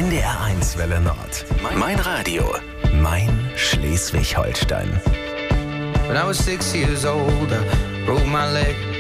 NDR1 Welle Nord. Mein Radio. Mein Schleswig-Holstein. When I was 6 years old, I broke my leg.